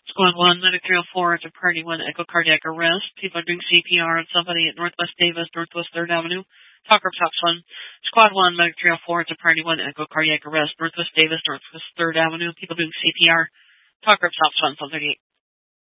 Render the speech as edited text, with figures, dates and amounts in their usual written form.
Squad 1, Medic 304, it's a Priority 1 Echo Cardiac Arrest. People are doing CPR on somebody at Northwest Davis, Northwest 3rd Avenue. Talker Top 1. Squad 1, Medic 304, it's a Priority 1 Echo Cardiac Arrest. Northwest Davis, Northwest 3rd Avenue. People doing CPR. Talker Top 1, 138.